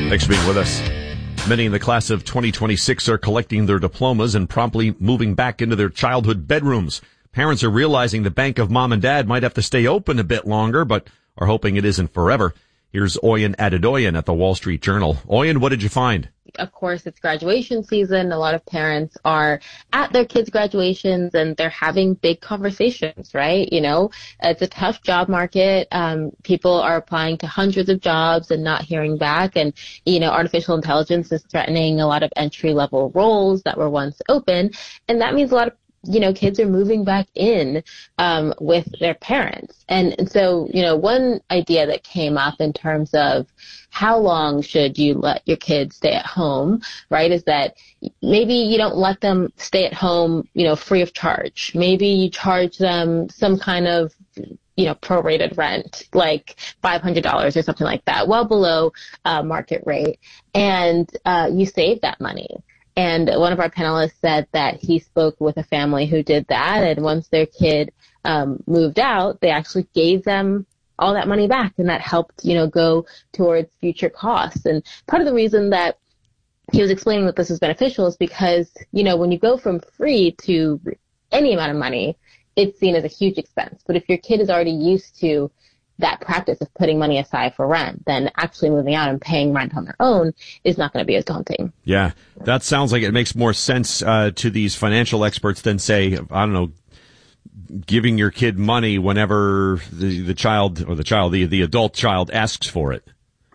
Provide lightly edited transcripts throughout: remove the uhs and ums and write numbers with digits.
Thanks for being with us. Many in the class of 2026 are collecting their diplomas and promptly moving back into their childhood bedrooms. Parents are realizing the bank of mom and dad might have to stay open a bit longer, but are hoping it isn't forever. Here's Oyen Adedoyan at the Wall Street Journal. Oyen, what did you find? Of course, it's graduation season. A lot of parents are at their kids' graduations and they're having big conversations, right? You know, it's a tough job market. People are applying to hundreds of jobs and not hearing back. And, you know, artificial intelligence is threatening a lot of entry-level roles that were once open. And that means a lot of kids are moving back in with their parents. And so, one idea that came up in terms of how long should you let your kids stay at home, right, is that maybe you don't let them stay at home, free of charge. Maybe you charge them some kind of prorated rent, like $500 or something like that, well below market rate. And you save that money. And one of our panelists said that he spoke with a family who did that, and once their kid moved out, they actually gave them all that money back, and that helped, go towards future costs. And part of the reason that he was explaining that this is beneficial is because, when you go from free to any amount of money, it's seen as a huge expense. But if your kid is already used to that practice of putting money aside for rent, then actually moving out and paying rent on their own is not going to be as daunting. Yeah, that sounds like it makes more sense to these financial experts than, say, I don't know, giving your kid money whenever the adult child asks for it.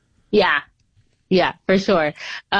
Yeah, for sure.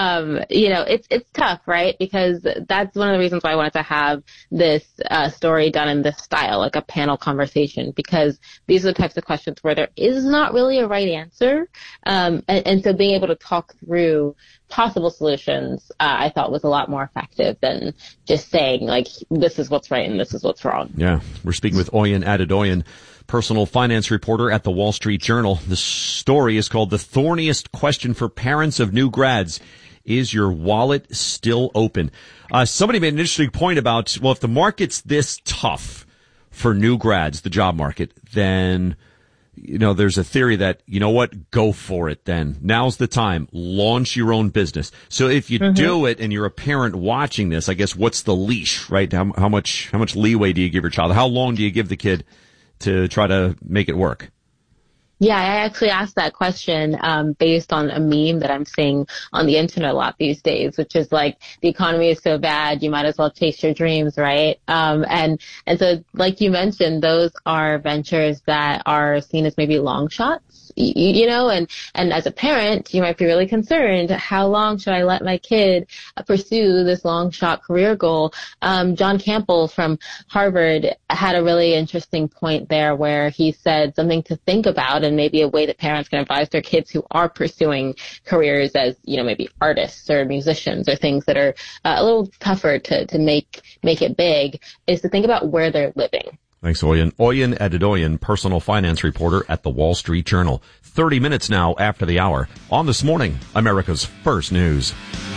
It's tough, right? Because that's one of the reasons why I wanted to have this story done in this style, like a panel conversation, because these are the types of questions where there is not really a right answer. And so being able to talk through possible solutions, I thought was a lot more effective than just saying, like, this is what's right and this is what's wrong. Yeah, we're speaking with Oyen Adedoyan, personal finance reporter at the Wall Street Journal. The story is called The Thorniest Question for Parents of New Grads. Is your wallet still open? Somebody made an interesting point about, well, if the market's this tough for new grads, the job market, then, there's a theory that, go for it then. Now's the time. Launch your own business. So if you do it and you're a parent watching this, I guess what's the leash, right? How much leeway do you give your child? How long do you give the kid to try to make it work? Yeah, I actually asked that question based on a meme that I'm seeing on the internet a lot these days, which is like, the economy is so bad, you might as well chase your dreams, right? And so, like you mentioned, those are ventures that are seen as maybe long shots, and as a parent, you might be really concerned, how long should I let my kid pursue this long shot career goal? John Campbell from Harvard had a really interesting point there where he said something to think about, and maybe a way that parents can advise their kids who are pursuing careers as, maybe artists or musicians or things that are a little tougher to make it big, is to think about where they're living. Thanks, Oyen. Oyen Adedoyan, personal finance reporter at the Wall Street Journal. 30 minutes now after the hour on This Morning, America's First News.